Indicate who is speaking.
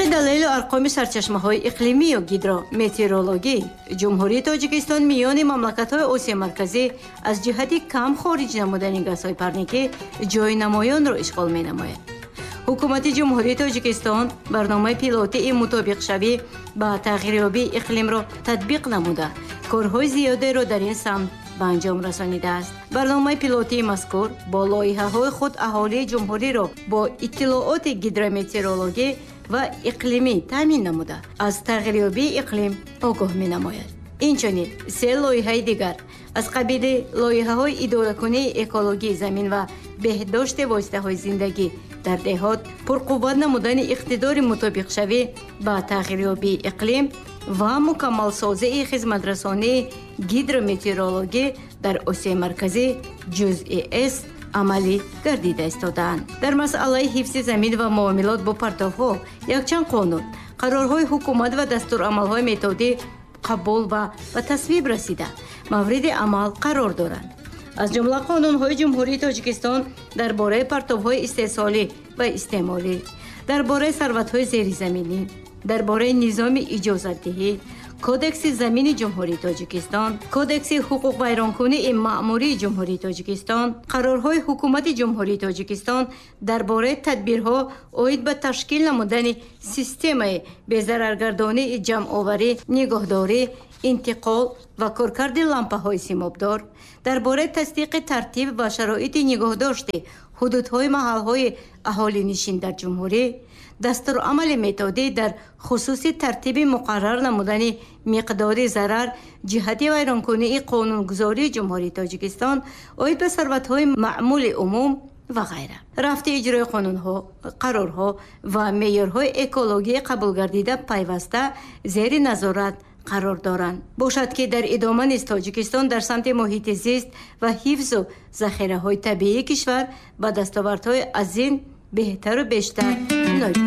Speaker 1: далели арқоми сарчашмаҳои иқлимӣ ё гидрометеорологӣ, ҷумҳурии Тоҷикистон миёни мамлакатҳои Осияи Марказӣ аз ҷиҳати кам хориҷ намудани газҳои парникӣ ҷойнамоёнро ишғол менамояд. ҳукумати ҷумҳурии Тоҷикистон барномаи пилотии мутобиқшавӣ ба тағйирёбии иқлимро татбиқ намуда, корҳои зиёдеро дар ин самт ба анҷом расонидааст. барномаи пилотии мазкур бо лоиҳаҳои худ аҳолии ҷумҳуриро бо иттилооти гидрометеорологӣ ва иқлимӣ таъмин намуда, аз тағйирёбии иқлим огоҳ менамояд. инчунин се лоиҳаи дигар аз қабили лоиҳаҳои идоракунии экологии замин ва беҳдошти воситаҳои зиндагӣ дар деҳот, пурқувват намудани иқтидори мутобиқшавӣ ба тағйирёбии иқлим ва мукаммалсозии хизматрасонии гидрометеорологӣ дар Осияи Марказӣ ҷузъи эст амалӣ гардида истодаанд. дар масъалаи ҳифзи замин ва муомилот бо партовҳо якчанд қонун, қарорҳои ҳукумат ва дастурамалҳои методӣ қабул ва ба тасвиб расида мавриди амал қарор доранд. аз ҷумла қонунҳои ҷумҳурии Тоҷикистон дар бораи партовҳои истеҳсолӣ ва истеъмолӣ, дар бораи сарватҳои зеризаминӣ, дар бораи низоми иҷозатдиҳӣ, кодекси замини ҷумҳурии Тоҷикистон, кодекси ҳуқуқвайронкунии маъмурии ҷумҳурии Тоҷикистон, қарорҳои ҳукумати ҷумҳурии Тоҷикистон дар бораи тадбирҳо оид ба ташкил намудани системаи безараргардонии ҷамъоварӣ, нигоҳдорӣ, интиқол ва коркарди лампаҳои симобдор, дар бораи тасдиқи тартиб ва шароити нигоҳдошти ҳудудҳои маҳалҳои аҳолинишин дар ҷумҳурӣ, дастурамали методӣ дар хусуси тартиби муқаррар намудани миқдори зарар ҷиҳати вайронкунии қонунгузории ҷумҳурии Тоҷикистон оид ба сарватҳои маъмули умум ва ғайра. рафти иҷрои қонунҳо, қарорҳо ва меъёрҳои экологӣ қабулгардида пайваста зери назорат қарор доранд. бошад ки дар идома низ Тоҷикистон дар самти муҳити зист ва ҳифзу захираҳои табиии кишвар ба дастовардҳои аз ин беҳтару бештар